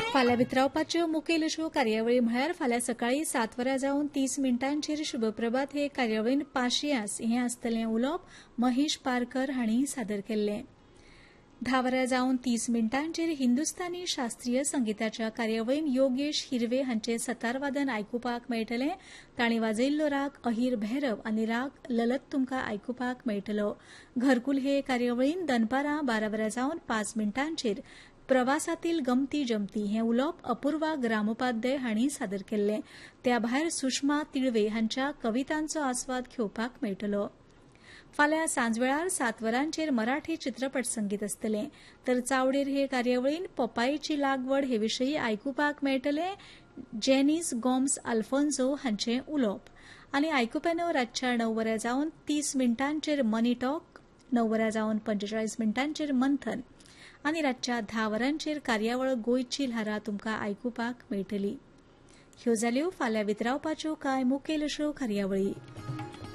फाल्यां वितरावपाच्यो मुखेल अश्यो कार्यावळी म्हळ्यार फाल्यां सकाळीं 7 वरां जावन 30 मिनटांचेर शुभप्रभात हे कार्यावळीन पाशियास हें आसतलें उलोवप महेश पारकर हांणी सादर केल्लें. 10 वरां जावन 30 मिनटांचेर हिंदुस्थानी शास्त्रीय संगीताच्या कार्यावळीन योगेश हिरवे हांचें सतार वादन आयकुपाक मेळटलें. तांणी वाजयल्लो राग अहिर भैरव आनी राग ललत तुमकां आयकुपाक मेळटलो. घरकुल हे कार्यावळीन दनपारां 12 वरां जावन 5 मिनटांचेर प्रवासातील गमती जमती हें उलोवप अपूर्वा ग्रामोपाध्याय हांणी सादर केल्लें. त्या भायर सुषमा तिळवे हांच्या कवितांचो आस्वाद घेवपाक मेळटलो. फाल्यां सांजवेळार 7 वरांचेर मराठी चित्रपट संगीत आसतलें. तर चावडेर हे कार्यावळीन पपायेची लागवड हे विशीं आयकुपाक मेळटलें. जेनिस गोम्स आल्फोन्सो हांचें उलोवप. आनी आयकुप्यानो रातच्या 9 वरां जावन 30 मिनटांचेर मनी टॉक, 9 वरां जावन 45 मिनटांचेर मंथन आनी रातच्या 10 वरांचेर कार्यावळ गोंयची ल्हारां तुमकां आयकुपाक मेळटली. ह्यो जाल्यो फाल्यां वितरावपाच्यो कांय मुखेल अश्यो कार्यावळी.